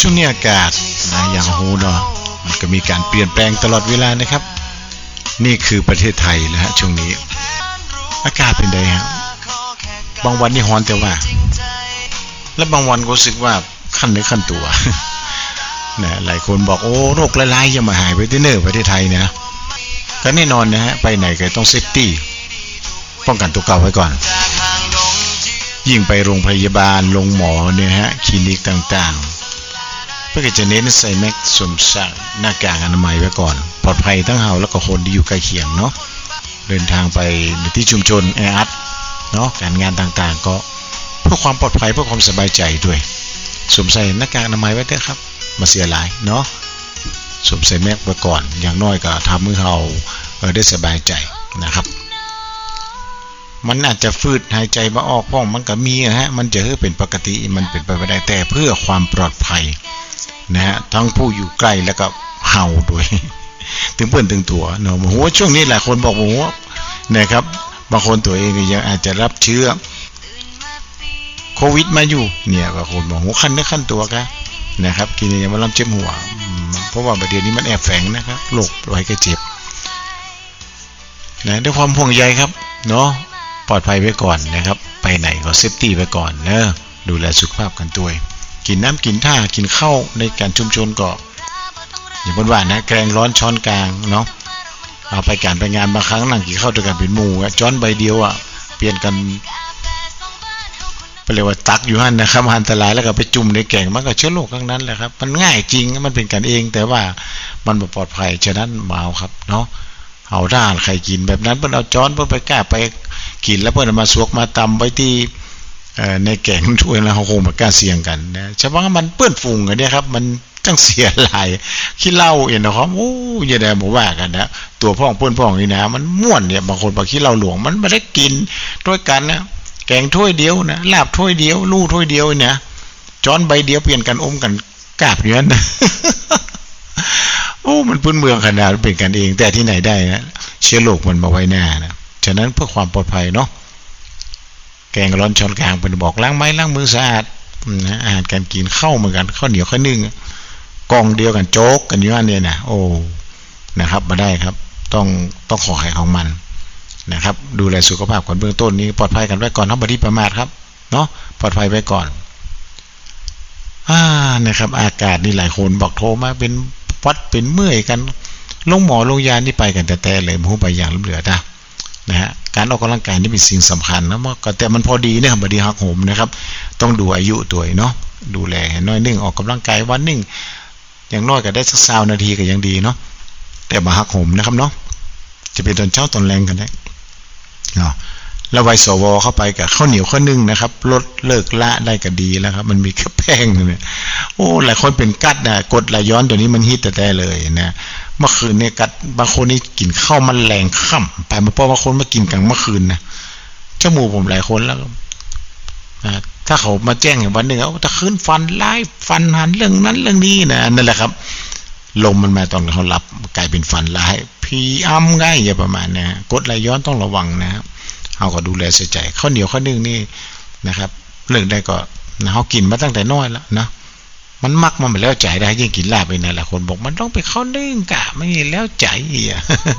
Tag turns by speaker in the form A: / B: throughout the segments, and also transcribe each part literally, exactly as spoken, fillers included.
A: ช่วงนี้อากาศนะอย่างโหเนาะมันก็มีการเปลี่ยนแปลงตลอดเวลานะครับนี่คือประเทศไทยนะฮะช่วงนี้อากาศเป็นไงฮะบางวันนี่ร้อนแต่ว่าแล้วบางวันก็รู้สึกว่าขั้นเนื้อขั้นตัวนะหลายคนบอกโอ้โรคหลายๆอย่ามาหายไปที่เนอประเทศไทยนะก็แน่นอนนะฮะไปไหนก็ต้องเซฟตี้ป้องกันตัวเก่าไว้ก่อนยิ่งไปโรงพยาบาลโรงหมอเนี่ยฮะคลินิกต่างๆเพื่อจะเน้นใส่แมสสวมใส่หน้ากากอนามัยไว้ก่อนปลอดภัยทั้งเฮาแล้วก็คนที่อยู่ใกล้เคียงเนาะเดินทางไปในที่ชุมชนแออัดเนาะการงานต่างๆก็เพื่อความปลอดภัยเพื่อความสบายใจด้วยสวมใส่หน้ากากอนามัยไว้เถอะครับมาเสียหลายเนาะสวมใส่แมสไว้ก่อนอย่างน้อยก็ทำให้เราเออได้สบายใจนะครับมันอาจจะฟืดหายใจมาออกพ้องมันก็มีนะฮะมันจะเป็นปกติมันเป็นไปไม่ได้แต่เพื่อความปลอดภัยนะฮะทั้งผู้อยู่ใกล้แล้วก็เห่าด้วยถึงเพื่อนถึงตัวเนาะโหช่วงนี้หลายคนบอกโหนะครับบางคนตัวเองก็ยังอาจจะรับเชื้อโควิดมาอยู่เนี่ยบางคนบอกโหขั้นเนื้อขั้นตัวกันนะครับกินยามาลำเจ็บหัวเพราะว่าประเดี๋ยวนี้มันแอบแฝงนะครับโรคไวก็เจ็บนะด้วยความห่วงใยครับเนาะปลอดภัยไว้ก่อนนะครับไปไหนก็เซฟตี้ไว้ก่อนเนอะดูแลสุขภาพกันด้วยกินน้ำกินท่ากินข้าวในการชุมชนก็อย่างบนว่านะแกงร้อนช้อนกลางเนาะเอาไปการไปงานบางครั้งนั่งกินข้าวด้วยกันเป็นหมู่ช้อนใบเดียวอ่ะเปลี่ยนกันไปเลยว่าตักอยู่หั่นนะครับอันตรายแล้วก็ไปจุ่มในแกงมันก็เชื้อโรคทั้งนั้นแหละครับมันง่ายจริงมันเป็นกันเองแต่ว่ามันบ่ปลอดภัยฉะนั้นเมาครับเนาะเอาด้านใครกินแบบนั้นเพิ่นเอาช้อนเพิ่นไปกล้าไปกินแล้วเพิ่นเอามาสวกมาตำไว้ที่เอ่อในแกงถ้วยแล้วเฮาคงบ่กล้าเสี่ยงกันนะฉะนั้นมันเปื้อนฝุ่งกันเนี่ยครับมันจังเสียหลายขี้เหล้าเห็นนะครับโอ้อย่าได้บ่ว่ากันนะตัวพ่องเปื้อนพ่องนี่นะมันม่วนเนี่ยบางคนบอกขี้เหล้าหลวงมันไม่ได้กินด้วยกันนะแกงถ้วยเดียวนะลาบถ้วยเดียวลู่ถ้วยเดียวเนี่ยช้อนใบเดียวเปลี่ยนกันอมกันกราบอยู่นั่นโอ้มันพื้นเมืองขนาดเป็นกันเองแต่ที่ไหนได้นะเชื้อโรคมันมาไว้หน้านะฉะนั้นเพื่อความปลอดภัยเนาะแกงร้อนช้อนกลางเป็นบอกล้างไม้ล้างมือสะอาดนะอาหารการกินข้าวเหมือนกันข้าวเหนียวข้าวนึ่งกองเดียวกันโจ๊กกันอยู่นั่นเนี่ยนะโอ้นะครับมาได้ครับต้องต้องขอให้ของมันนะครับดูแลสุขภาพก่อนเบื้องต้นนี้ปลอดภัยกันไว้ก่อนทั้งบดีประมาทครับเนาะปลอดภัยไว้ก่อนอ่านะครับอากาศนี่หลายคนบอกโทรมาเป็นวัดเป็นเมื่อยกันลงหมอลงยานี่ไปกันแต่แต่เลยหูไปอย่างเหลือๆนะนะฮะการออกกำลังกายนี่เป็นสิ่งสำคัญนะก็แต่มันพอดีนะครับบดีหักโหมนะครับต้องดูอายุตัวเนาะดูแลน้อยนึงออกกำลังกายวันนึงอย่างน้อยก็ได้สักสามนาทีก็ยังดีเนาะแต่มาหักโหมนะครับเนาะจะเป็นตอนเช้าตอนแรงกันได้เนาะแล้วไวสวเข้าไปกับข้าวเหนียวข้าวนึ่งนะครับลดเลิกละได้ก็ดีแล้วครับมันมีแค่แป้งเนี่ยโอ้หลายคนเป็นกัดนะกดไหลย้อนตัวนี้มันฮิตแต่แต่เลยนะเมื่อคืนเนี่ยกัดบางคนนี่กินข้าวมันแรงค่ำไปมาพอบางคนมากินกลางเมื่อคืนนะจมูกผมหลายคนแล้วนะถ้าเขามาแจ้งอย่างวันหนึ่งเอาถ้าคืนฟันไล่ฟันหันเรื่องนั้นเรื่องนี้นะนั่นแหละครับลมมันมาตอนเขารับกลายเป็นฟันลายพีอ้ำง่ายอย่าประมาณนะกดไหลย้อนต้องระวังนะครับเอาก็ดูแลใส่ใจข้าวเหนียวข้าวนึ่งนี่นะครับเรื่องได้ก็นะเขากินมาตั้งแต่น้อยแล้วนะมันมักมันไปแล้วใจได้ยิ่งกินลาบไปนะหลายคนบอกมันต้องไปข้าวนึ่งกะไม่แล้วใจอ่ะ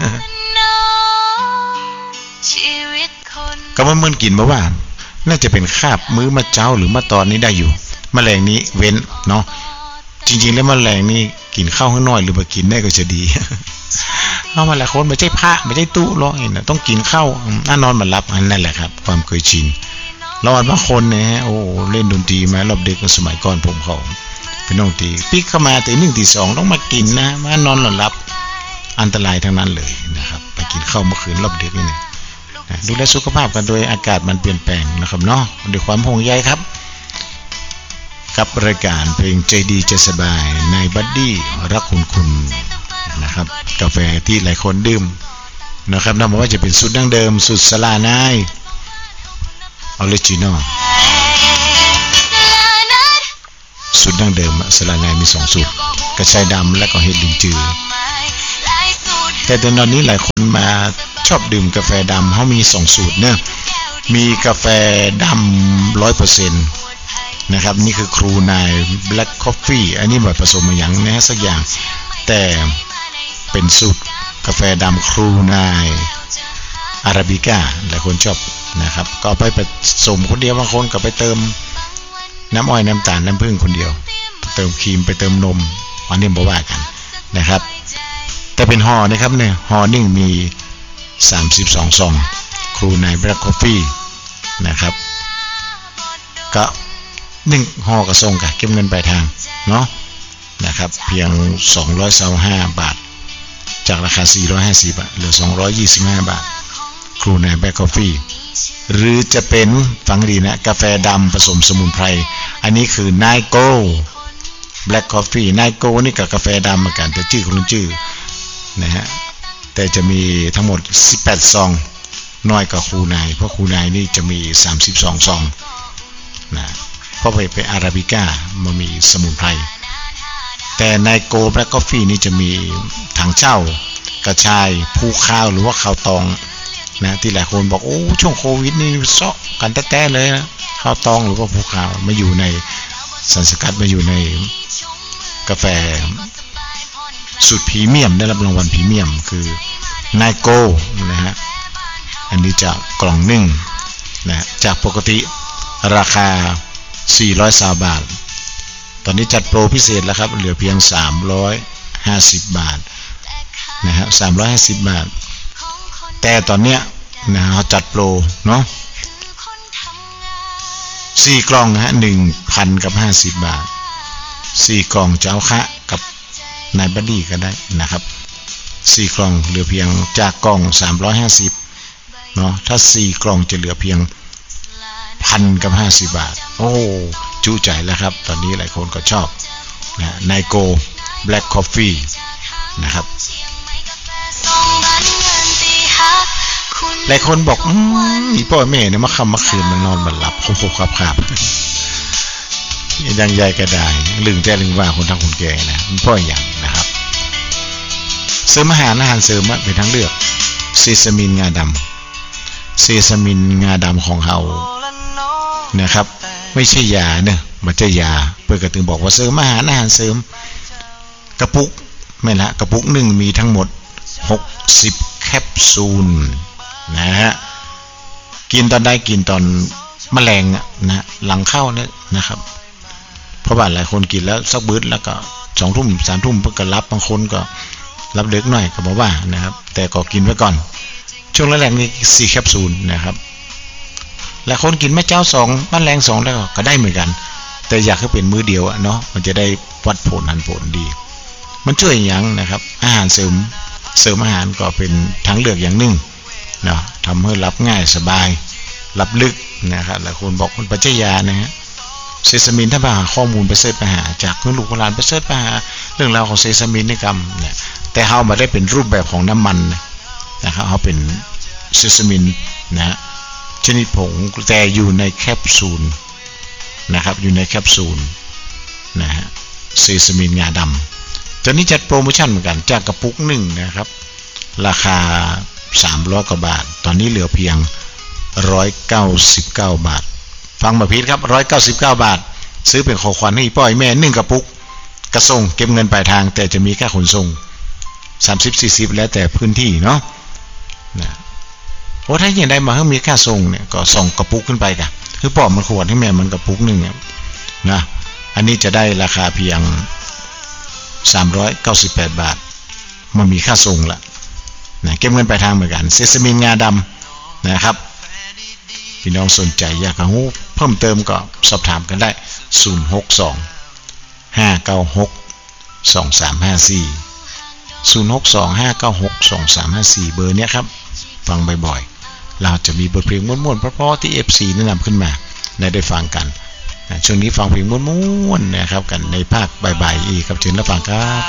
A: ก็มันมึนกินมาว่าน่าจะเป็นคาบมื้อมาเจ้าหรือมาตอนนี้ได้อยู่แมลงนี้เว้นเนาะจริงๆแล้วแมลงนี่กินข้าวข้างน้อยหรือมากินได้ก็จะดีเอามาหลายคนไม่ใช่พระไม่ใช่ตู้หรอกนะต้องกินข้าวน่านอนมารับอันนั่นแหละครับความเคยชินเราบางคนเนี่ยโอ้เล่นดนตรีมารอบเด็กสมัยก่อนผมเขาเป็นน้องตีปิ๊กเข้ามาตีหนึ่งตีสองต้องมากินนะมานอนหลับรับอันตรายทั้งนั้นเลยนะครับไปกินข้าวเมื่อคืนรอบเด็กนี่นะดูแลสุขภาพกันโดยอากาศมันเปลี่ยนแปลงนะครับเนาะด้วยความห่วงใยครับกับรายการเพลงใจดีใจสบายนายบัดดี้รักคุณคุณนะครับกาแฟที่หลายคนดื่มนะครับนับว่าจะเป็นสูตรดั้งเดิมสูตรสลานายออริจินอลสูตรดั้งเดิมสลานายมีสองสูตรกระชายดำและก็เห็ดลินจือแต่ตอนนี้หลายคนมาชอบดื่มกาแฟดำเขามีสองสูตรเนี่ยมีกาแฟดำร้อยเปอร์เซ็นต์นะครับนี่คือครูนาย Black Coffee อันนี้แบบผสมมาอย่างนะฮะสักอย่างแต่เป็นสูตรกาแฟดำครูนายอาราบิก้าหลายคนชอบนะครับก็ไปผสมคนเดียวบางคนก็ไปเติมน้ำอ้อยน้ำตาลน้ำผึ้งคนเดียวเติมครีมไปเติมนมอันนี้บ่ว่ากันนะครับแต่เป็นห่อนะครับเนี่ยห่อหนึ่งมีสามสิบสองซองครูนาย Black Coffee นะครับก็หนึ่งห่อกระส่งกับเก็บเงินปลายทางเนาะนะครับเพียงสองร้อยยี่สิบห้าบาทจากราคาสี่ร้อยห้าสิบเหลือสองร้อยยี่สิบห้าบาทครูนาย Black Coffee หรือจะเป็นฟังดีนะกาแฟดำผสมสมุนไพรอันนี้คือนายโก้ Black Coffee นายโก้นี่กับกาแฟดำเหมือนกันแต่ชื่อคนชื่อนะฮะแต่จะมีทั้งหมดสิบแปดซองน้อยกว่าครูนายเพราะครูนายนี่จะมีสามสิบสองซองนะเพราะไปเป็นอาราบิก้ามันมีสมุนไพรแต่ในโกลแบล็คกาแฟนี่จะมีถังเช่ากระชายผู้ข้าวหรือว่าข้าวตองนะที่หลายคนบอกโอ้ช่วงโควิดนี่เซาะกันแต้ๆเลยนะข้าวตองหรือว่าผู้ข้าวมาอยู่ในสารสกัดมาอยู่ในกาแฟสูตรพรีเมียมได้รับรางวัลพรีเมียมคือนายโกนะฮะอันนี้จะกล่องหนึ่งนะจากปกติราคาสี่ร้อยยี่สิบบาทตอนนี้จัดโปรพิเศษแล้วครับเหลือเพียงสามร้อยห้าสิบบาทนะฮะสามร้อยห้าสิบบาทแต่ตอนเนี้ยนะฮะจัดโปรเนาะสี่กล่องนะฮะ หนึ่งพัน กับห้าสิบบาทสี่กล่องเจ้าคะกับนายบัดดี้ก็ได้นะครับสี่กล่องเหลือเพียงจากกล่องสามร้อยห้าสิบเนาะถ้าสี่กล่องจะเหลือเพียงพันกับห้าสิบบาทโอ้จูใจแล้วครับตอนนี้หลายคนก็ชอบนะไนโก Black Coffee นะครับหลายคนบอกอืมอีพ่อแม่เนี่ยมาค่ำมาคืนมันนอนมันหลับคบๆครับๆยังใหญ่ก็ได้ลึงแต่ลึงว่าคนทั้งคนแก่นะมันพ่ออย่างนะครับเสริมอาหารอาหารเสริมเป็นทั้งเลือกเซซามินงาดำเซซามินงาดำของเรานะครับไม่ใช่ยาเนี่ยมันจะยาเพื่อกระตึงบอกว่าเสริมอาหารอาหารเสริมกระปุกไม่ละกระปุกหนึ่งมีทั้งหมดหกสิบแคปซูลนะฮะกินตอนได้กินตอนแมลงนะหลังเข้าเนี่ยนะครับเพราะว่าหลายคนกินแล้วสักบื้อแล้วก็สองทุ่มสามทุ่มเพิ่งก็รับบางคนก็รับเด็กหน่อยก็บอกว่านะครับแต่ก็กินไว้ก่อนช่วงแรกๆนี่สี่แคปซูลนะครับและคนกินแม่เจ้าสองบ้านแรงสองแล้วก็ได้เหมือนกันแต่อยากให้เป็นมื้อเดียวอะเนาะมันจะได้วัดผลหันผลดีมันช่วยอย่างนะครับอาหารเสริมเสริมอาหารก็เป็นทางเลือกอย่างหนึ่งเนาะทำให้รับง่ายสบายรับลึกนะครับหลายคนบอกมันปัจจัยยานะฮะเซซามินถ้าไปหาข้อมูลไปเสิร์ชไปหาจากคุณลูกหลานไปเสิร์ชไปหาเรื่องราวของเซซามินในกรรมเนี่ยแต่เขามาได้เป็นรูปแบบของน้ำมันนะครับเขาเป็นเซซามินนะชนิดผงแต่อยู่ในแคปซูลนะครับอยู่ในแคปซูลนะฮะเซซามินงาดำตอนนี้จัดโปรโมชั่นเหมือนกันจากกระปุกหนึ่งนะครับราคาสามร้อยกว่าบาทตอนนี้เหลือเพียงหนึ่งร้อยเก้าสิบเก้าบาทฟังมาพีดครับหนึ่งร้อยเก้าสิบเก้าบาทซื้อเป็นของขวัญให้พ่อแม่หนึ่งกระปุกกระส่งเก็บเงินปลายทางแต่จะมีค่าขนส่งสามสิบ สี่สิบแล้วแต่พื้นที่เนาะนะโอ้ถ้าอย่างใดมาให้มีค่าส่งเนี่ยก็ส่งกระปุกขึ้นไปกันคือปอมันขวดให้แม่มันกระปุกหนึ่งนะอันนี้จะได้ราคาเพียงสามร้อยเก้าสิบแปดบาทมันมีค่าส่งละนะเก็บเงินปลายทางเหมือนกันเซซามินงาดำนะครับพี่น้องสนใจอยากรู้เพิ่มเติมก็สอบถามกันได้ศูนย์ หก สอง ห้า เก้า หก สอง สาม ห้า สี่ ศูนย์ หก สอง ห้า เก้า หก สอง สาม ห้า สี่เบอร์เนี้ยครับฟังบ่อยๆเราจะมีบทเพลงม่วนๆเพราะๆที่ เอฟ ซี แนะนำขึ้นมาได้ฟังกันช่วงนี้ฟังเพลงม่วนๆนะครับกันในภาคบ่ายๆอีกครับเชิญรับฟังครับ